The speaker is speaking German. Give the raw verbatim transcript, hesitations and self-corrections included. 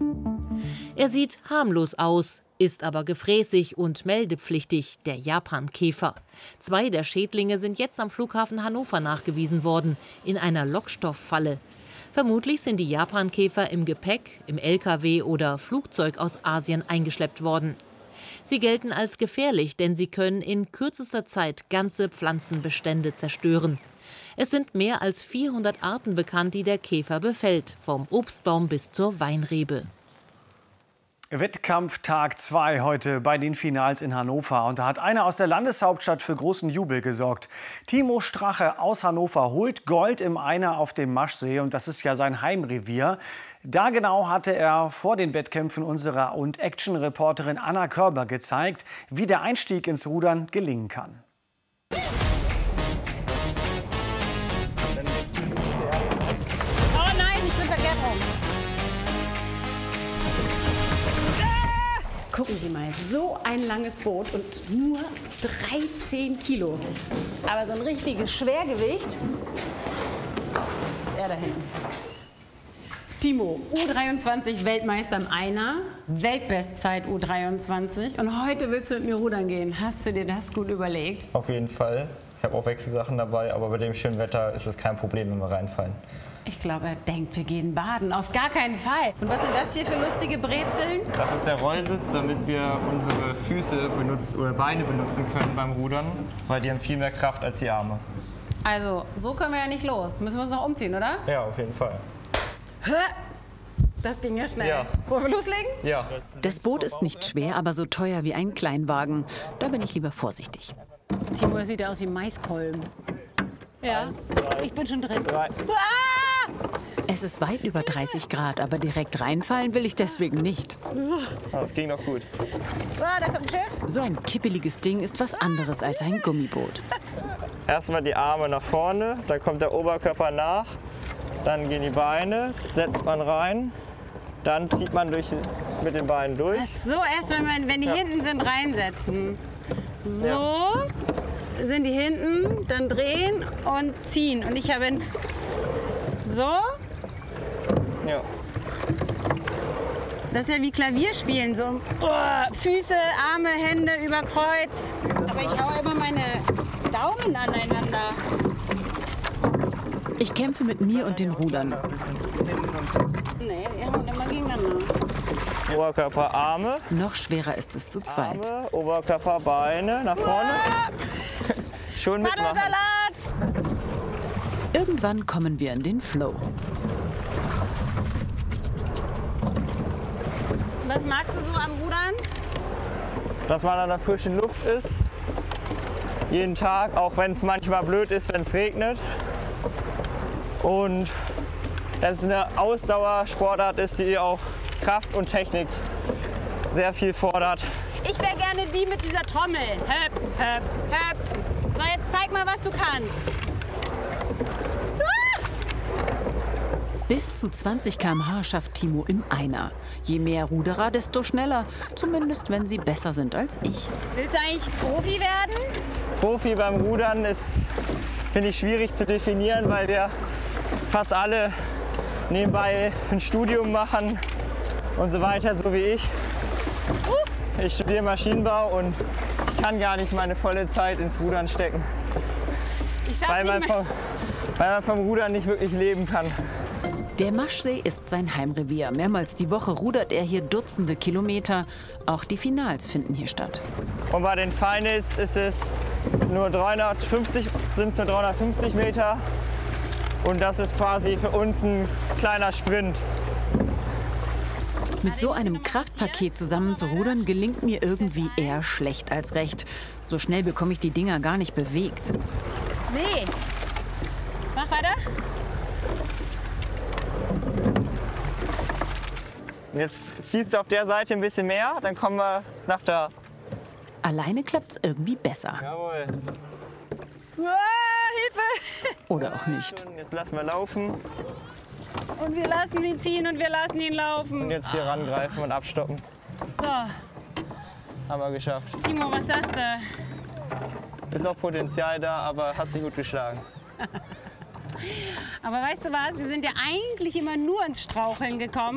Er sieht harmlos aus, ist aber gefräßig und meldepflichtig, der Japankäfer. Zwei der Schädlinge sind jetzt am Flughafen Hannover nachgewiesen worden, in einer Lockstofffalle. Vermutlich sind die Japankäfer im Gepäck, im L K W oder Flugzeug aus Asien eingeschleppt worden. Sie gelten als gefährlich, denn sie können in kürzester Zeit ganze Pflanzenbestände zerstören. Es sind mehr als vierhundert Arten bekannt, die der Käfer befällt, vom Obstbaum bis zur Weinrebe. Wettkampftag zwei heute bei den Finals in Hannover. Und da hat einer aus der Landeshauptstadt für großen Jubel gesorgt. Timo Strache aus Hannover holt Gold im Einer auf dem Maschsee. Und das ist ja sein Heimrevier. Da genau hatte er vor den Wettkämpfen unserer und Action-Reporterin Anna Körber gezeigt, wie der Einstieg ins Rudern gelingen kann. Oh nein, ich bin verkehrt rum. Gucken Sie mal, so ein langes Boot und nur dreizehn Kilo. Aber so ein richtiges Schwergewicht ist er da hinten. Timo, U dreiundzwanzig Weltmeister im Einer, Weltbestzeit U dreiundzwanzig. Und heute willst du mit mir rudern gehen. Hast du dir das gut überlegt? Auf jeden Fall. Ich habe auch Wechselsachen dabei, aber bei dem schönen Wetter ist es kein Problem, wenn wir reinfallen. Ich glaube, er denkt, wir gehen baden. Auf gar keinen Fall. Und was sind das hier für lustige Brezeln? Das ist der Rollsitz, damit wir unsere Füße benutzen oder Beine benutzen können beim Rudern, weil die haben viel mehr Kraft als die Arme. Also, so können wir ja nicht los. Müssen wir uns noch umziehen, oder? Ja, auf jeden Fall. Das ging ja schnell. Ja. Wollen wir loslegen? Ja. Das Boot ist nicht schwer, aber so teuer wie ein Kleinwagen. Da bin ich lieber vorsichtig. Timo, das sieht ja aus wie Maiskolben. Ja, Eins, zwei, ich bin schon drin. drei. Ah! Es ist weit über dreißig Grad, aber direkt reinfallen will ich deswegen nicht. Das ging noch gut. Ah, da kommt ein Schiff. So ein kippeliges Ding ist was anderes als ein Gummiboot. Erstmal die Arme nach vorne, dann kommt der Oberkörper nach, dann gehen die Beine, setzt man rein, dann zieht man durch, mit den Beinen durch. Ach so, erst wenn, man, wenn die Ja. hinten sind, reinsetzen. So, Ja. sind die hinten, dann drehen und ziehen. Und ich habe so. Ja. Das ist ja wie Klavierspielen, so oh, Füße, Arme, Hände über Kreuz. Aber ich hau immer meine Daumen aneinander. Ich kämpfe mit mir und den Rudern. Nee, ihr haut immer gegeneinander. Oberkörper, Arme, Noch schwerer ist es zu zweit. Arme, Oberkörper, Beine nach vorne. Schon mitmachen. Paddelsalat! Irgendwann kommen wir in den Flow. Was magst du so am Rudern? Dass man an der frischen Luft ist. Jeden Tag, auch wenn es manchmal blöd ist, wenn es regnet. Und dass es eine Ausdauersportart ist, die auch Kraft und Technik sehr viel fordert. Ich wäre gerne die mit dieser Trommel. Höp, höp, höp. So, jetzt zeig mal, was du kannst. Ah! Bis zu zwanzig Kilometer pro Stunde schafft Timo im Einer. Je mehr Ruderer, desto schneller. Zumindest, wenn sie besser sind als ich. Willst du eigentlich Profi werden? Profi beim Rudern ist, finde ich, schwierig zu definieren, weil wir fast alle nebenbei ein Studium machen und so weiter, so wie ich. Ich studiere Maschinenbau und ich kann gar nicht meine volle Zeit ins Rudern stecken, Ich schaff's weil man, nicht mehr. vom, weil man vom Rudern nicht wirklich leben kann. Der Maschsee ist sein Heimrevier. Mehrmals die Woche rudert er hier Dutzende Kilometer. Auch die Finals finden hier statt. Und bei den Finals ist es nur dreihundertfünfzig, sind es nur dreihundertfünfzig Meter. Und das ist quasi für uns ein kleiner Sprint. Mit so einem Kraftpaket zusammen zu rudern, gelingt mir irgendwie eher schlecht als recht. So schnell bekomme ich die Dinger gar nicht bewegt. Nee. Mach weiter. Jetzt ziehst du auf der Seite ein bisschen mehr, dann kommen wir nach da. Alleine klappt's irgendwie besser. Jawohl. Ah, Hilfe! Oder auch nicht. Und jetzt lassen wir laufen Und wir lassen ihn ziehen und wir lassen ihn und laufen. jetzt hier rangreifen und abstoppen. So, Haben wir geschafft. Timo, was sagst du? Ist noch Potenzial da, aber hast dich gut geschlagen. Aber weißt du was, wir sind ja eigentlich immer nur ins Straucheln gekommen.